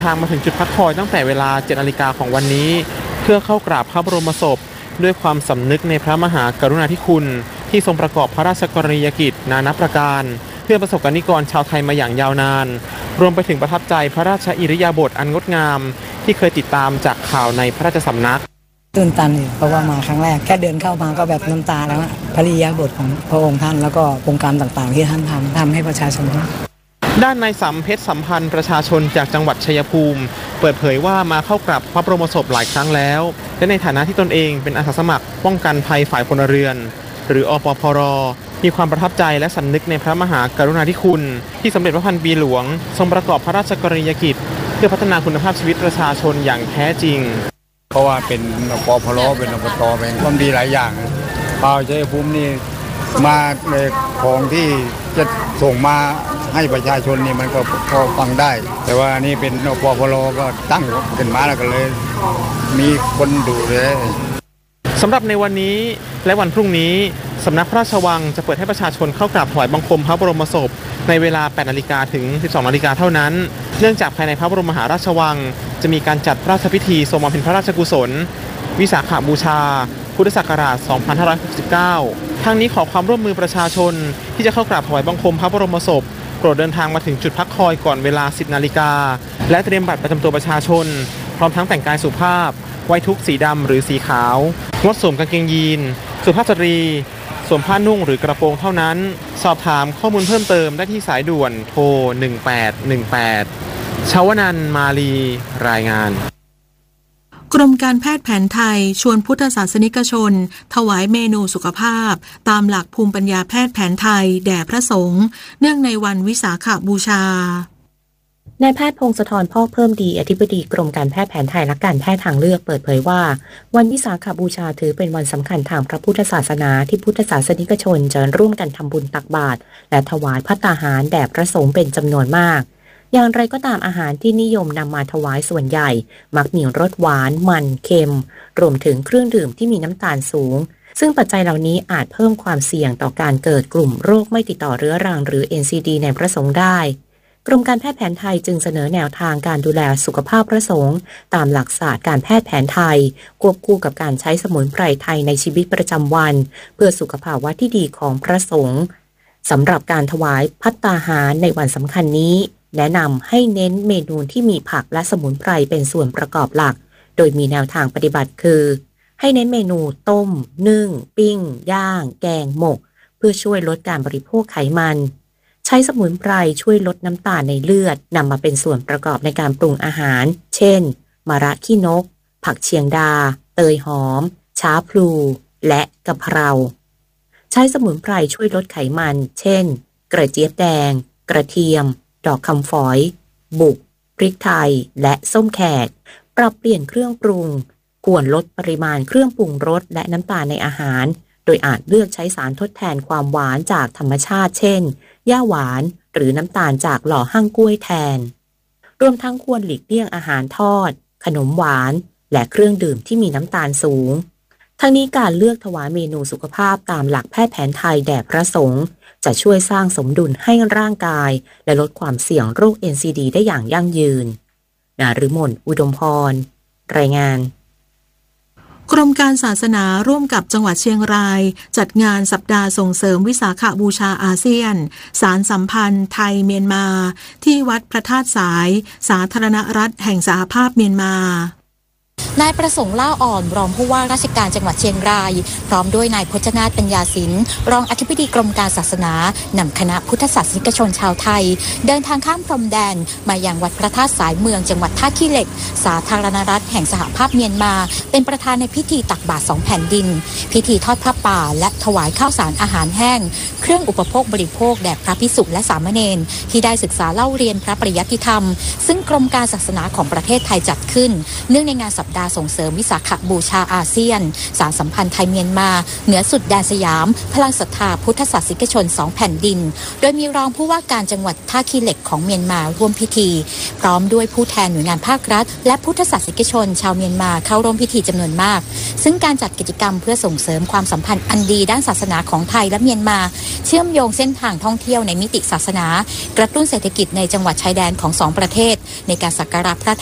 ทางมาถึงจุดพักคอยตั้งแต่เวลา 7 นาฬิกาของวันนี้เพื่อเข้ากราบพระบรมศพด้วยความสำนึกในพระมหากรุณาธิคุณที่ทรงประกอบพระราชกรณียกิจนานับประการเพื่อประสบกนิกรชาวไทยมาอย่างยาวนานรวมไปถึงประทับใจพระราชอิริยาบถอันงดงามที่เคยติดตามจากข่าวในพระราชสำนักตื่นตันเพราะว่ามาครั้งแรกแค่เดินเข้ามาก็แบบน้ำตาแล้วพระอิริยาบถของพระองค์ท่านแล้วก็โครงการต่างๆที่ท่านทำให้ประชาชนด้านนายสำเพชรสัมพันธ์ประชาชนจากจังหวัดชัยภูมิเปิดเผยว่ามาเข้ากราบพระบรมศพหลายครั้งแล้วและในฐานะที่ตนเองเป็นอาสาสมัครป้องกันภัยฝ่ายพลเรือนหรืออปพรมีความประทับใจและสำนึกในพระมหากรุณาธิคุณที่สมเด็จพระพันปีหลวงทรงประกอบพระราชกรณียกิจเพื่อพัฒนาคุณภาพชีวิตประชาชนอย่างแท้จริงเพราะว่าเป็นอปพรเป็นอบตเป็นความดีหลายอย่างชาวชัยภูมินี่มาในของที่จะส่งมาให้ประชาชนนี่มันก็พอฟังได้แต่ว่านี่เป็นอปพรก็ตั้งขึ้นมาแล้วก็เลยมีคนดูเลยสำหรับในวันนี้และวันพรุ่งนี้สำนักพระราชวังจะเปิดให้ประชาชนเข้ากราบถวายบังคมพระบรมศพในเวลา 8 นาฬิกาถึง 12 นาฬิกาเท่านั้นเนื่องจากภายในพระบรมมหาราชวังจะมีการจัดพระราชพิธีทรงบำเพ็ญพระราชกุศลวิสาขบูชาพุทธศักราช 2569 ทางนี้ขอความร่วมมือประชาชนที่จะเข้ากราบถวายบังคมพระบรมศพโปรดเดินทางมาถึงจุดพักคอยก่อนเวลา 10 นาฬิกาและเตรียมบัตรประจำตัวประชาชนพร้อมทั้งแต่งกายสุภาพไว้ทุกสีดำหรือสีขาวงดสวมกางเกงยีนสุภาพสตรีสวมผ้านุ่งหรือกระโปรงเท่านั้นสอบถามข้อมูลเพิ่มเติมได้ที่สายด่วนโทร 1818 ชวนันท์มาลีรายงานกรมการแพทย์แผนไทยชวนพุทธศาสนิกชนถวายเมนูสุขภาพตามหลักภูมิปัญญาแพทย์แผนไทยแด่พระสงฆ์เนื่องในวันวิสาขบูชานายแพทย์พงศธรพอกเพิ่มดีอธิบดีกรมการแพทย์แผนไทยและการแพทย์ทางเลือกเปิดเผยว่าวันวิสาขบูชาถือเป็นวันสำคัญทางพระพุทธศาสนาที่พุทธศาสนิกชนจะร่วมกันทำบุญตักบาตรและถวายภัตตาหารแด่พระสงฆ์เป็นจำนวนมากอย่างไรก็ตามอาหารที่นิยมนำมาถวายส่วนใหญ่มักมีรสหวานมันเค็มรวมถึงเครื่องดื่มที่มีน้ำตาลสูงซึ่งปัจจัยเหล่านี้อาจเพิ่มความเสี่ยงต่อการเกิดกลุ่มโรคไม่ติดต่อเรื้อรังหรือ NCD ในพระสงฆ์ได้กรมการแพทย์แผนไทยจึงเสนอแนวทางการดูแลสุขภาพพระสงฆ์ตามหลักศาสตร์การแพทย์แผนไทยควบคู่กับการใช้สมุนไพรไทยในชีวิตประจำวันเพื่อสุขภาวะที่ดีของพระสงฆ์สำหรับการถวายภัตตาหารในวันสำคัญนี้แนะนำให้เน้นเมนูที่มีผักและสมุนไพรเป็นส่วนประกอบหลักโดยมีแนวทางปฏิบัติคือให้เน้นเมนูต้มนึ่งปิ้งย่างแกงหมกเพื่อช่วยลดการบริโภคไขมันใช้สมุนไพรช่วยลดน้ำตาลในเลือดนำมาเป็นส่วนประกอบในการปรุงอาหารเช่นมะระขี้นกผักเชียงดาเตยหอมช้าพลูและกะเพราใช้สมุนไพรช่วยลดไขมันเช่นกระเจี๊ยบแดงกระเทียมดอกคำฝอยบุกพริกไทยและส้มแขกปรับเปลี่ยนเครื่องปรุงควรลดปริมาณเครื่องปรุงรสและน้ำตาลในอาหารโดยอาจเลือกใช้สารทดแทนความหวานจากธรรมชาติเช่นย่าหวานหรือน้ำตาลจากหล่อหั่งกล้วยแทนรวมทั้งควรหลีกเลี่ยงอาหารทอดขนมหวานและเครื่องดื่มที่มีน้ำตาลสูงทั้งนี้การเลือกถวายเมนูสุขภาพตามหลักแพทย์แผนไทยแด่พระสงฆ์จะช่วยสร้างสมดุลให้ร่างกายและลดความเสี่ยงโรค NCD ได้อย่างยั่งยืนนฤมลอุดมพรรายงานกรมการศาสนาร่วมกับจังหวัดเชียงรายจัดงานสัปดาห์ส่งเสริมวิสาขบูชาอาเซียนสารสัมพันธ์ไทยเมียนมาที่วัดพระธาตุสายสาธารณรัฐแห่งสหภาพเมียนมานายประสงค์ล่าอ่อนรองผู้ว่าราชการจังหวัดเชียงรายพร้อมด้วยนายพจนาถปัญญาศิลป์รองอธิบดีกรมการศาสนานำคณะพุทธศาสนิกชนชาวไทยเดินทางข้ามพรมแดนมายังวัดพระธาตุสายเมืองจังหวัดท่าขี้เหล็กสาธารณรัฐแห่งสหภาพเมียนมาเป็นประธานในพิธีตักบาตร2 แผ่นดินพิธีทอดพระป่าและถวายข้าวสารอาหารแห้งเครื่องอุปโภคบริโภคแด่พระภิกษุและสามเณรที่ได้ศึกษาเล่าเรียนพระปริยัติธรรมซึ่งกรมการศาสนาของประเทศไทยจัดขึ้นเนื่องในงานสัปดาส่งเสริมวิสาขบูชาอาเซียนสารสัมพันธ์ไทยเมียนมาเหนือสุดแดนสยามพลังศรัทธาพุทธศาสนิกชน2แผ่นดินโดยมีรองผู้ว่าการจังหวัดท่าขี้เหล็กของเมียนมาร่วมพิธีพร้อมด้วยผู้แทนหน่วยงานภาครัฐและพุทธศาสนิกชนชาวเมียนมาเข้าร่วมพิธีจำนวนมากซึ่งการจัดกิจกรรมเพื่อส่งเสริมความสัมพันธ์อันดีด้านศาสนาของไทยและเมียนมาเชื่อมโยงเส้นทางท่องเที่ยวในมิติศาสนากระตุ้นเศรษฐกิจในจังหวัดชายแดนของ2ประเทศในการสักการะพระ